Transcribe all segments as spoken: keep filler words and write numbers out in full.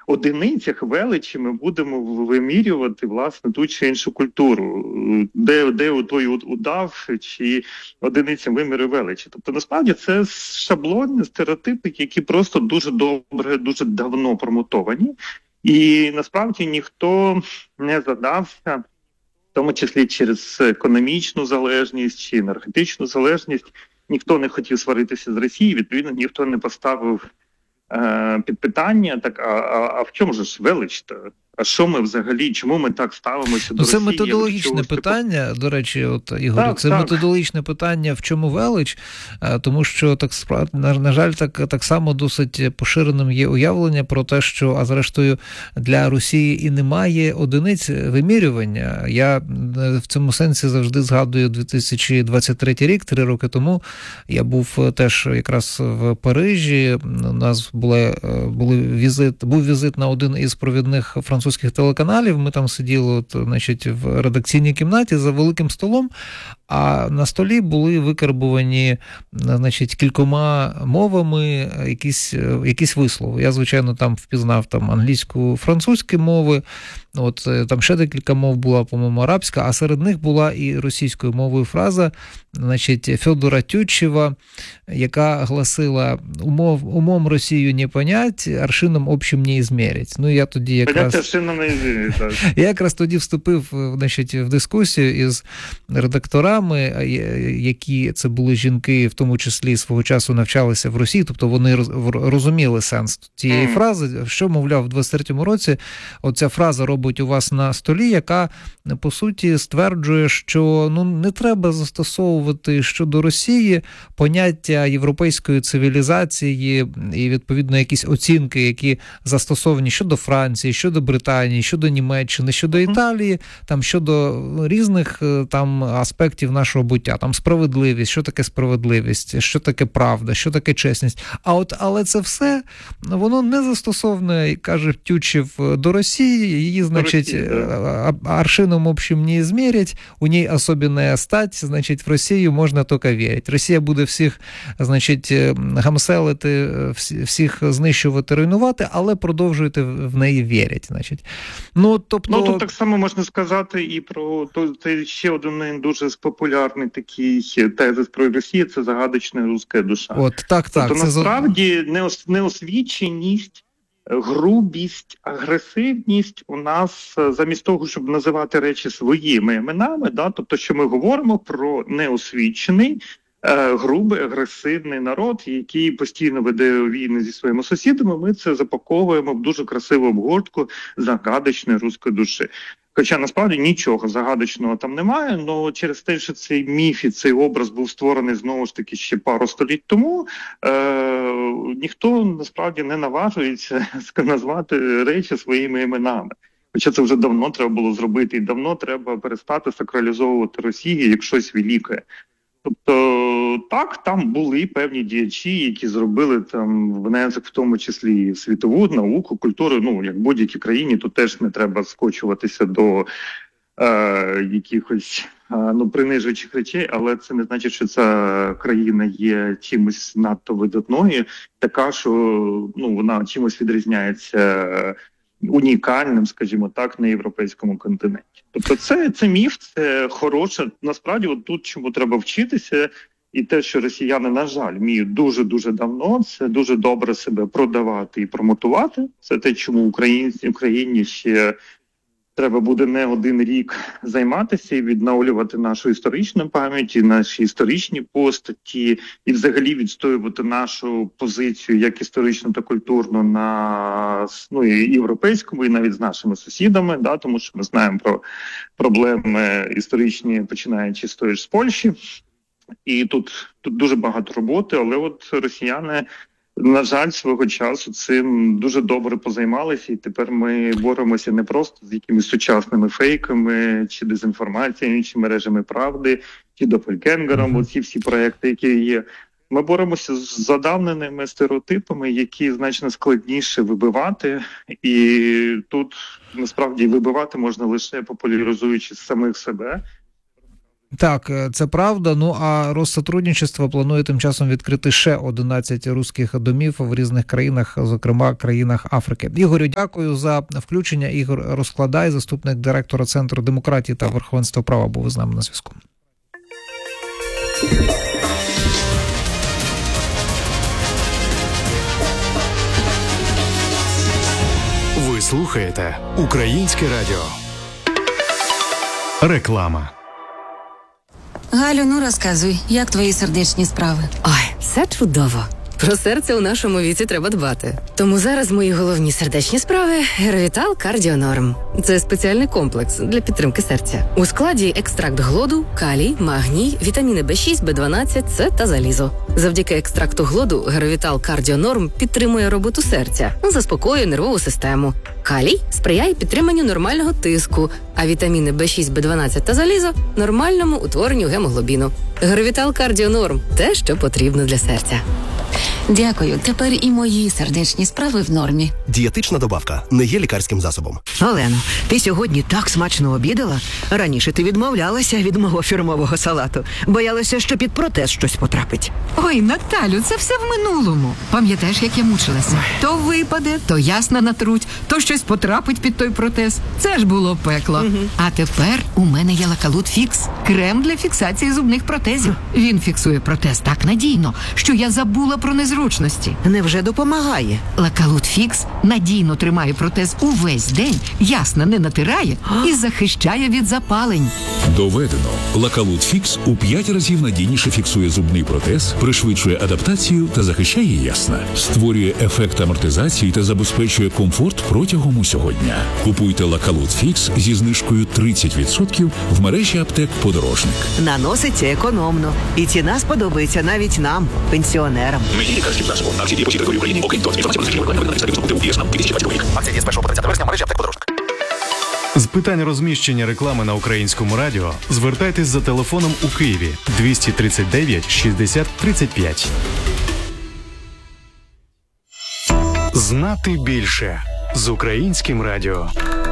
одиницях величі ми будемо вимірювати, власне, ту чи іншу культуру, де, де той удав чи одиниця виміру величі. Тобто, насправді, це шаблонні стереотипи, які просто дуже добре, дуже давно промотовані, і насправді ніхто не задався, в тому числі через економічну залежність чи енергетичну залежність, ніхто не хотів сваритися з Росією, відповідно, ніхто не поставив е, під питання, так, а, а, а в чому же ж велич-то? А що ми взагалі, чому ми так ставимося до ну, це Росії? Це методологічне питання, до речі, от, Ігор, так, це так. методологічне питання, в чому велич, тому що, так на, на жаль, так, так само досить поширеним є уявлення про те, що, а зрештою, для Росії і немає одиниць вимірювання. Я в цьому сенсі завжди згадую дві тисячі двадцять третій рік, три роки тому, я був теж якраз в Парижі, у нас були, були візит, був візит на один із провідних французьких французьких телеканалів, ми там сиділи от, значить, в редакційній кімнаті за великим столом, а на столі були викарбувані, значить, кількома мовами якісь, якісь вислови. Я, звичайно, там впізнав там англійську, французьку мови, от там ще декілька мов була, по-моєму, арабська, а серед них була і російською мовою фраза, значить, Федора Тютчева, яка гласила: умов, умом Росію не понять, аршином общим не измерить. Ну, я тоді якраз... Я якраз тоді вступив, значить, в дискусію із редакторами, які це були жінки, в тому числі свого часу навчалися в Росії, тобто вони розуміли сенс тієї mm. фрази, що, мовляв, в двадцять третьому році оця фраза робить у вас на столі, яка, по суті, стверджує, що ну, не треба застосовувати щодо Росії поняття європейської цивілізації і, відповідно, якісь оцінки, які застосовані щодо Франції, щодо Британії, щодо Німеччини, щодо Італії, там, щодо різних там аспектів нашого буття, там справедливість, що таке справедливість, що таке правда, що таке чесність. А от, але це все, воно не застосоване, каже Тютчев, до Росії, її, значить, Росії, да. аршином общим не измерить, у ній особенная стать, значить, в Росію можна тільки вірити. Росія буде всіх, значить, гамселити, всіх знищувати, руйнувати, але продовжуйте в неї вірити, значить. Ну, тобто... ну, тут так само можна сказати і про то, це ще один дуже популярний такий тезис про Росію, це загадочна руська душа. От, так, так. Тобто, це насправді, неос, неосвіченість, грубість, агресивність у нас, замість того, щоб називати речі своїми іменами, да, тобто, що ми говоримо про неосвічений, е, грубий, агресивний народ, який постійно веде війни зі своїми сусідами, ми це запаковуємо в дуже красиву обгортку загадочної руської душі. Хоча, насправді, нічого загадочного там немає, але через те, що цей міф і цей образ був створений, знову ж таки, ще пару століть тому, е- ніхто, насправді, не наважується назвати речі своїми іменами. Хоча це вже давно треба було зробити, і давно треба перестати сакралізовувати Росію як щось велике. Тобто, так, там були певні діячі, які зробили там внесок, в тому числі світову науку, культуру. Ну, як в будь-якій країні, тут теж не треба скочуватися до е, якихось е, ну, принижуючих речей, але це не значить, що ця країна є чимось надто видатною, така, що ну, вона чимось відрізняється унікальним, скажімо так, на європейському континенті. Тобто це, це міф, це хороше. Насправді, от тут чому треба вчитися, і те, що росіяни, на жаль, вміють дуже-дуже давно, це дуже добре себе продавати і промотувати. Це те, чому українці, Україні ще треба буде не один рік займатися і відновлювати нашу історичну пам'ять, і наші історичні постаті, і взагалі відстоювати нашу позицію як історичну та культурну на ну, і європейському, і навіть з нашими сусідами, да, тому що ми знаємо про проблеми історичні, починаючи з тої ж з Польщі. І тут, тут дуже багато роботи, але от росіяни, на жаль, свого часу цим дуже добре позаймалися, і тепер ми боремося не просто з якимись сучасними фейками, чи дезінформацією, чи мережами правди, чи допельгенгером, оці всі проекти, які є. Ми боремося з задавненими стереотипами, які значно складніше вибивати, і тут, насправді, вибивати можна лише популяризуючи самих себе, Так, це правда. Ну, а Россотрудничество планує тим часом відкрити ще одинадцять руських домів в різних країнах, зокрема країнах Африки. Ігорю, дякую за включення. Ігор Розкладай, заступник директора Центру демократії та верховенства права, був з нами на зв'язку. Ви слухаєте Українське радіо. Реклама. Галю, ну розказуй, як твої сердечні справи? Ой, все чудово. Про серце у нашому віці треба дбати. Тому зараз мої головні сердечні справи – Геровітал Кардіонорм. Це спеціальний комплекс для підтримки серця. У складі екстракт глоду, калій, магній, вітаміни Б шість, Б дванадцять, С та залізо. Завдяки екстракту глоду Геровітал Кардіонорм підтримує роботу серця, заспокоює нервову систему. Калій сприяє підтриманню нормального тиску, а вітаміни Б шість, Б дванадцять та залізо – нормальному утворенню гемоглобіну. Геровітал Кардіонорм – те, що потрібно для серця. Дякую, тепер і мої сердечні справи в нормі. Дієтична добавка не є лікарським засобом. Олено, ти сьогодні так смачно обідала. Раніше ти відмовлялася від мого фірмового салату. Боялася, що під протез щось потрапить. Ой, Наталю, це все в минулому. Пам'ятаєш, як я мучилася? То випаде, то ясно натруть, то щось потрапить під той протез. Це ж було пекло. Угу. А тепер у мене є Лакалут Фікс. Крем для фіксації зубних протезів. Він фіксує протез так надійно, що я забула про незручності. Невже допомагає? Лакалут Фікс надійно тримає протез увесь день, ясно не натирає і захищає від запалень. Доведено. Лакалут Фікс у п'ять разів надійніше фіксує зубний протез, пришвидшує адаптацію та захищає ясна. Створює ефект амортизації та забезпечує комфорт протягом усього дня. Купуйте Лакалут Фікс зі знижкою тридцять відсотків в мережі аптек «Подорожник». Наноситься економно. І ціна сподобається навіть нам, пенсіонерам. Лікарським засобом. Акції дії по всій території України. Окрім того, інформація про захищення рекламування на сайті ДІЄС на дві тисячі двадцятий рік. Акція діє з першого по тридцяте вересня в мережі аптек «Подорожник». З питань розміщення реклами на Українському радіо звертайтесь за телефоном у Києві двісті тридцять дев'ять шістдесят тридцять п'ять. Знати більше з Українським радіо.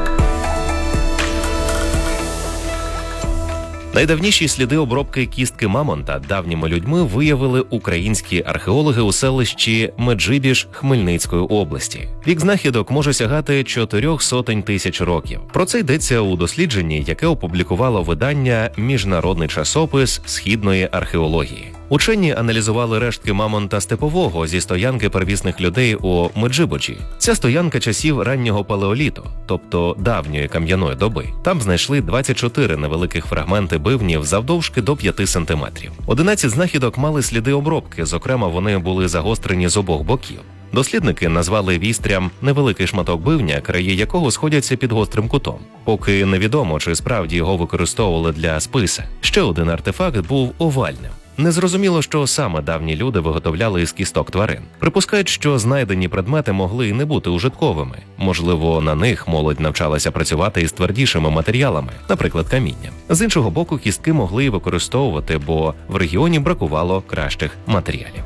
Найдавніші сліди обробки кістки мамонта давніми людьми виявили українські археологи у селищі Меджибіж Хмельницької області. Вік знахідок може сягати чотирьох сотень тисяч років. Про це йдеться у дослідженні, яке опублікувало видання «Міжнародний часопис східної археології». Учені аналізували рештки мамонта степового зі стоянки первісних людей у Меджибіжі. Ця стоянка часів раннього палеоліту, тобто давньої кам'яної доби. Там знайшли двадцять чотири невеликих фрагменти бивнів завдовжки до п'яти сантиметрів. одинадцять знахідок мали сліди обробки, зокрема вони були загострені з обох боків. Дослідники назвали вістрям невеликий шматок бивня, краї якого сходяться під гострим кутом. Поки невідомо, чи справді його використовували для списа. Ще один артефакт був овальним. Незрозуміло, що саме давні люди виготовляли із кісток тварин. Припускають, що знайдені предмети могли і не бути ужитковими. Можливо, на них молодь навчалася працювати із твердішими матеріалами, наприклад, камінням. З іншого боку, кістки могли і використовувати, бо в регіоні бракувало кращих матеріалів.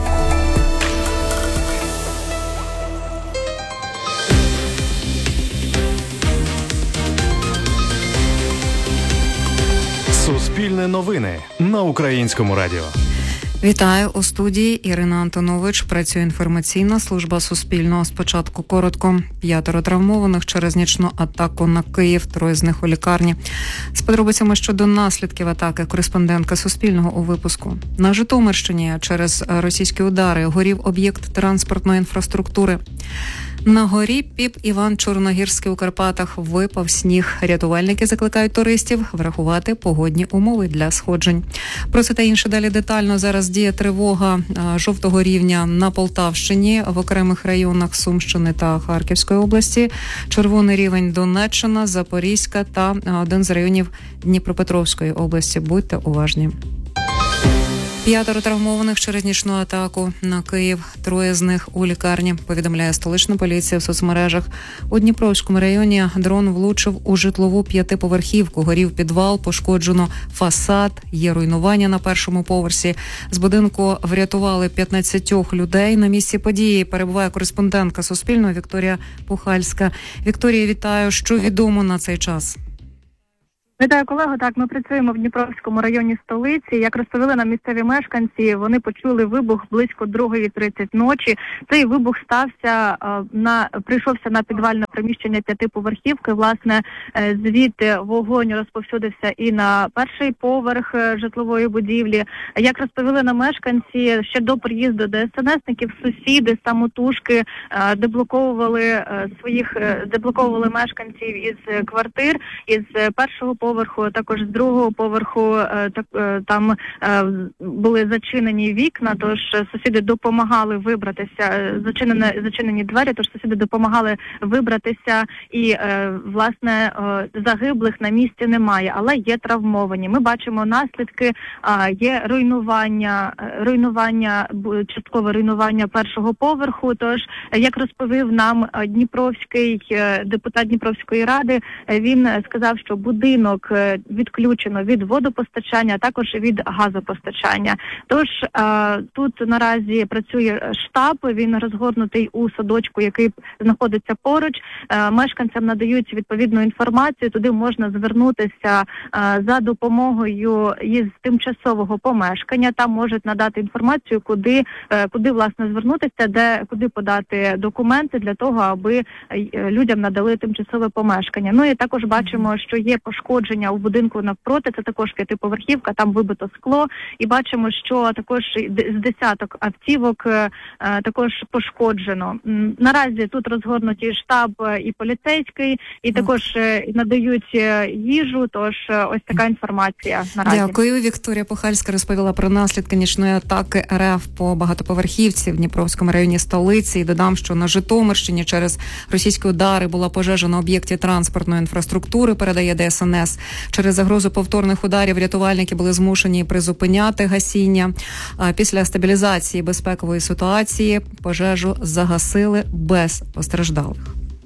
Суспільне новини на Українському радіо. Вітаю у студії Ірина Антонович. Працює інформаційна служба Суспільного. Спочатку коротко. П'ятеро травмованих через нічну атаку на Київ, троє з них у лікарні. З подробицями щодо наслідків атаки кореспондентка Суспільного у випуску. На Житомирщині через російські удари горів об'єкт транспортної інфраструктури. На горі Піп Іван Чорногірський у Карпатах випав сніг. Рятувальники закликають туристів врахувати погодні умови для сходжень. Про це та інше далі детально. Зараз діє тривога жовтого рівня на Полтавщині, в окремих районах Сумщини та Харківської області. Червоний рівень Донеччина, Запорізька та один з районів Дніпропетровської області. Будьте уважні. П'ятеро травмованих через нічну атаку на Київ. Троє з них у лікарні, повідомляє столична поліція в соцмережах. У Дніпровському районі дрон влучив у житлову п'ятиповерхівку. Горів підвал, пошкоджено фасад, є руйнування на першому поверсі. З будинку врятували п'ятнадцять людей. На місці події перебуває кореспондентка Суспільного Вікторія Пухальська. Вікторія, вітаю. Що відомо на цей час? Вітаю, колего. Так, ми працюємо в Дніпровському районі столиці. Як розповіли нам місцеві мешканці, вони почули вибух близько другої тридцять ночі. Цей вибух стався на прийшовся на підвальне приміщення п'ятиповерхівки. Власне, звідти вогонь розповсюдився і на перший поверх житлової будівлі. Як розповіли нам мешканці, ще до приїзду ДСНСників сусіди самотужки деблоковували своїх деблоковували мешканців із квартир, із першого поверху, також з другого поверху, так, там були зачинені вікна, тож сусіди допомагали вибратися, зачинені, зачинені двері, тож сусіди допомагали вибратися і, власне, загиблих на місці немає, але є травмовані. Ми бачимо наслідки, є руйнування, руйнування, часткове руйнування першого поверху, тож, як розповів нам Дніпровський депутат Дніпровської ради, він сказав, що будинок відключено від водопостачання, а також від газопостачання. Тож тут наразі працює штаб, він розгорнутий у садочку, який знаходиться поруч. Мешканцям надають відповідну інформацію, туди можна звернутися за допомогою із тимчасового помешкання. Там можуть надати інформацію, куди, куди власне звернутися, де куди подати документи для того, аби людям надали тимчасове помешкання. Ну і також бачимо, що є пошкодження у будинку навпроти, це також п'ятиповерхівка, там вибито скло, і бачимо, що також з десяток автівок е, також пошкоджено. Наразі тут розгорнуті штаб і поліцейський, і також е, надають їжу, тож ось така інформація наразі. Дякую. Вікторія Похальська розповіла про наслідки нічної атаки РФ по багатоповерхівці в Дніпровському районі столиці. І додам, що на Житомирщині через російські удари була пожежа на об'єкті транспортної інфраструктури, передає ДСНС. Через загрозу повторних ударів рятувальники були змушені призупиняти гасіння. Після стабілізації безпекової ситуації пожежу загасили без постраждалих.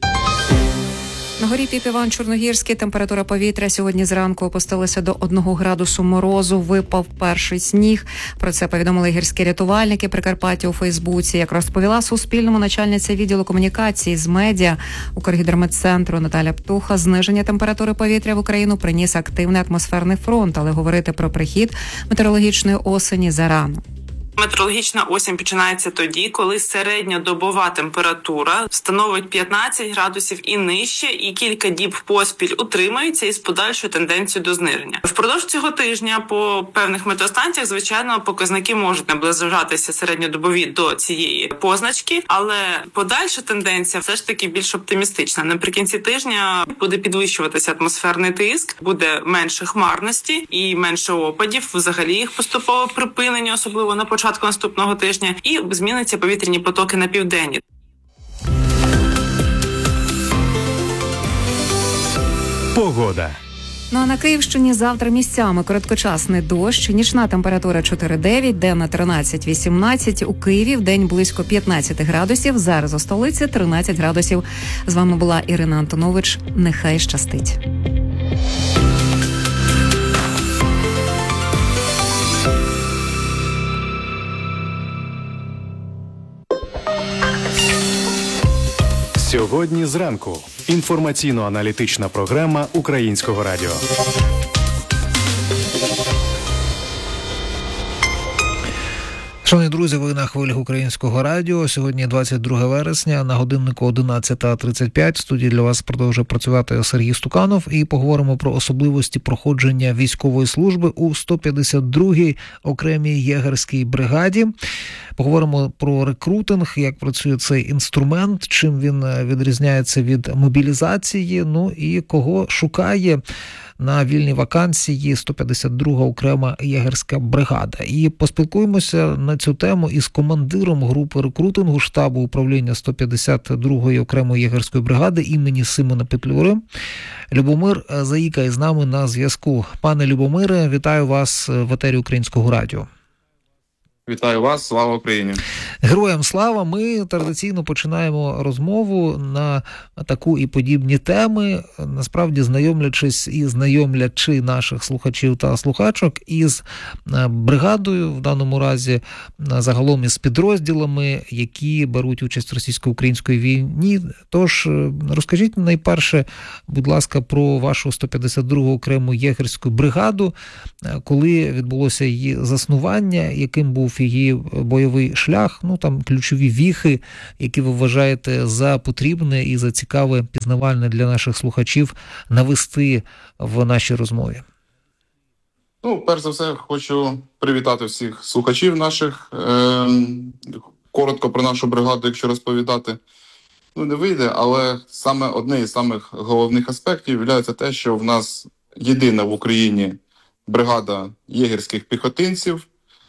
На горі Піп-Іван Чорногірський температура повітря сьогодні зранку опустилася до одного градусу морозу. Випав перший сніг. Про це повідомили гірські рятувальники Прикарпаття у Фейсбуці. Як розповіла Суспільному начальниця відділу комунікації з медіа Укргідрометцентру Наталя Птуха, зниження температури повітря в Україну приніс активний атмосферний фронт, але говорити про прихід метеорологічної осені зарано. Метеорологічна осінь починається тоді, коли середньодобова температура становить п'ятнадцять градусів і нижче, і кілька діб поспіль утримується із подальшою тенденцією до зниження. Впродовж цього тижня по певних метеостанціях, звичайно, показники можуть наближатися середньодобові до цієї позначки, але подальша тенденція все ж таки більш оптимістична. Наприкінці тижня буде підвищуватися атмосферний тиск, буде менше хмарності і менше опадів, взагалі їх поступове припинення, особливо на початку початку наступного тижня, і зміниться повітряні потоки на південні. Погода. Ну а на Київщині завтра місцями короткочасний дощ, нічна температура чотири дев'ять, денна тринадцять вісімнадцять, у Києві вдень близько п'ятнадцять градусів, зараз у столиці тринадцять градусів. З вами була Ірина Антонович. Нехай щастить. Сьогодні зранку. Інформаційно-аналітична програма Українського радіо. Шановні друзі, ви на хвилях Українського радіо. Сьогодні двадцять друге вересня, на годиннику одинадцята тридцять п'ять. В студії для вас продовжує працювати Сергій Стуканов. І поговоримо про особливості проходження військової служби у сто п'ятдесят другій окремій єгерській бригаді. Поговоримо про рекрутинг, як працює цей інструмент, чим він відрізняється від мобілізації, ну і кого шукає на вільні вакансії сто п'ятдесят друга окрема єгерська бригада. І поспілкуємося на цю тему із командиром групи рекрутингу штабу управління сто п'ятдесят другої окремої єгерської бригади імені Симона Петлюри. Любомир Заїка із нами на зв'язку. Пане Любомире, вітаю вас в етері Українського радіо. Вітаю вас, слава Україні! Героям слава! Ми традиційно починаємо розмову на таку і подібні теми, насправді знайомлячись і знайомлячи наших слухачів та слухачок із бригадою, в даному разі загалом із підрозділами, які беруть участь в російсько-українській війні. Тож розкажіть найперше, будь ласка, про вашу сто п'ятдесят другу окрему єгерську бригаду, коли відбулося її заснування, яким був її бойовий шлях, ну там ключові віхи, які ви вважаєте за потрібне і за цікаве, пізнавальне для наших слухачів навести в нашій розмові. Ну, перш за все, хочу привітати всіх слухачів наших. Е, коротко про нашу бригаду, якщо розповідати, ну не вийде, але саме одне із самих головних аспектів є те, що в нас єдина в Україні бригада єгерських піхотинців.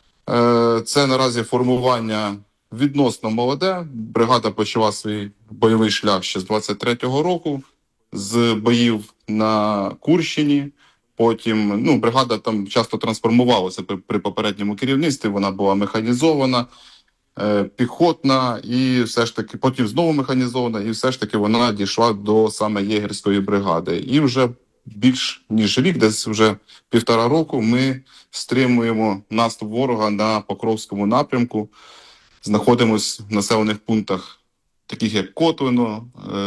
Це наразі формування відносно молоде. Бригада почала свій бойовий шлях ще з двадцять третього року, з боїв на Курщині. Потім, ну, бригада там часто трансформувалася при, при попередньому керівництві, вона була механізована, е, піхотна, і все ж таки, потім знову механізована, і все ж таки вона дійшла до саме єгерської бригади. І вже більш ніж рік, десь вже півтора року, ми стримуємо наступ ворога на Покровському напрямку. Знаходимось в населених пунктах, таких як Котлино,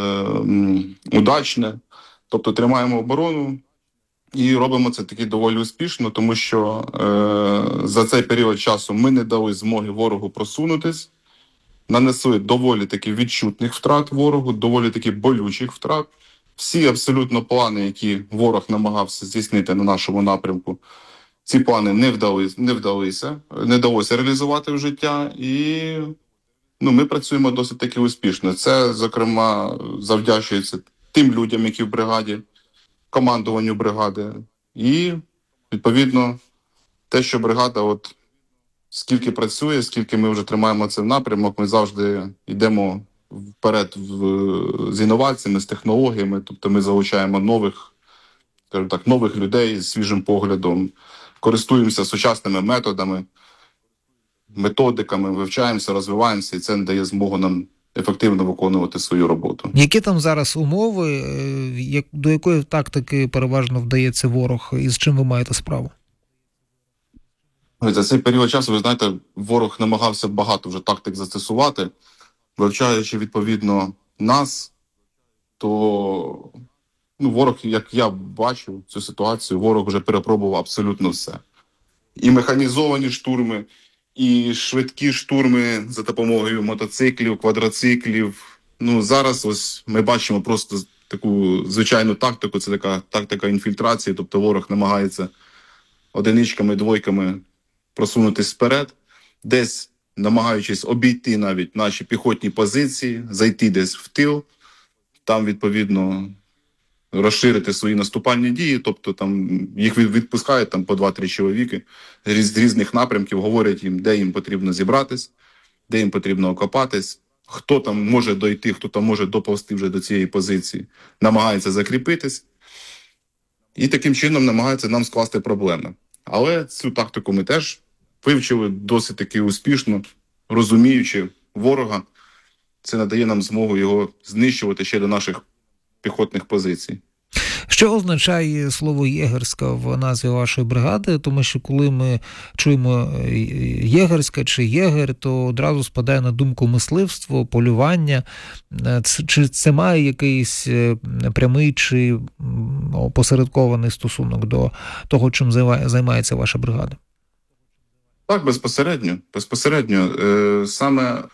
е- Удачне. Тобто тримаємо оборону і робимо це таки доволі успішно, тому що е- за цей період часу ми не дали змоги ворогу просунутись, нанесли доволі таки відчутних втрат ворогу, доволі таки болючих втрат. Всі абсолютно плани, які ворог намагався здійснити на нашому напрямку, ці плани не вдали, не вдалися, не вдалося реалізувати в життя, і ну, ми працюємо досить таки успішно. Це, зокрема, завдячується тим людям, які в бригаді, командуванню бригади, і, відповідно, те, що бригада, от скільки працює, скільки ми вже тримаємо цей напрямок, ми завжди йдемо вперед в, з інноваціями, з технологіями, тобто ми залучаємо нових, скажімо так, нових людей з свіжим поглядом, користуємося сучасними методами, методиками, вивчаємося, розвиваємося, і це дає змогу нам ефективно виконувати свою роботу. Які там зараз умови, як, до якої тактики переважно вдається ворог, і з чим ви маєте справу? За цей період часу, ви знаєте, ворог намагався багато вже тактик застосувати, вивчаючи, відповідно, нас, то ну, ворог, як я бачу цю ситуацію, ворог вже перепробував абсолютно все. І механізовані штурми, і швидкі штурми за допомогою мотоциклів, квадроциклів. Ну, зараз ось ми бачимо просто таку звичайну тактику, це така тактика інфільтрації, тобто ворог намагається одиничками, двойками просунутись вперед, десь намагаючись обійти навіть наші піхотні позиції, зайти десь в тил, там, відповідно, розширити свої наступальні дії, тобто там їх відпускають там по два-три чоловіки з різних напрямків, говорять їм, де їм потрібно зібратись, де їм потрібно окопатись, хто там може дойти, хто там може доповзти вже до цієї позиції, намагається закріпитись і таким чином намагається нам скласти проблеми. Але цю тактику ми теж вивчили досить таки успішно, розуміючи ворога. Це надає нам змогу його знищувати ще до наших піхотних позицій. Що означає слово «єгерська» в назві вашої бригади? Тому що коли ми чуємо «єгерська» чи «єгер», то одразу спадає на думку мисливство, полювання. Чи це має якийсь прямий чи опосередкований стосунок до того, чим займається ваша бригада? Так, безпосередньо. Безпосередньо. Саме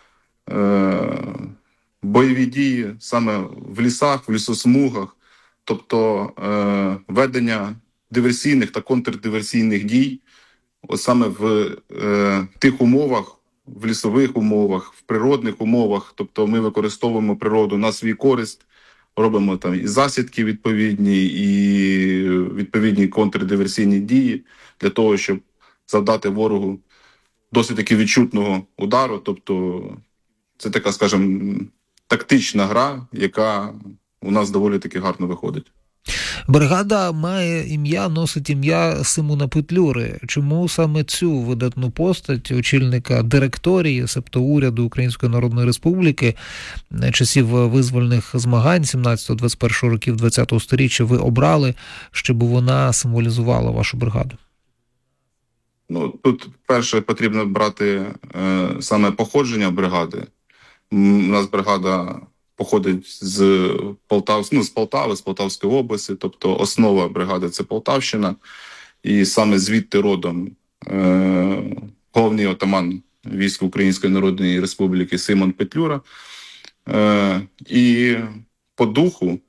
бойові дії, саме в лісах, в лісосмугах, тобто е, ведення диверсійних та контрдиверсійних дій, ось саме в е, тих умовах, в лісових умовах, в природних умовах, тобто ми використовуємо природу на свій користь, робимо там і засідки відповідні, і відповідні контрдиверсійні дії для того, щоб завдати ворогу досить таки відчутного удару, тобто це така, скажімо, тактична гра, яка у нас доволі таки гарно виходить. Бригада має ім'я, носить ім'я Симона Петлюри. Чому саме цю видатну постать, очільника директорії, себто уряду Української Народної Республіки часів визвольних змагань сімнадцятого-двадцять першого років ХХ сторіччя ви обрали, щоб вона символізувала вашу бригаду? Ну, тут перше потрібно брати е, саме походження бригади. У нас бригада походить з Полтав, ну, з Полтави, з Полтавської області, тобто основа бригади – це Полтавщина, і саме звідти родом е, головний отаман військ Української Народної Республіки Симон Петлюра. Е, і по духу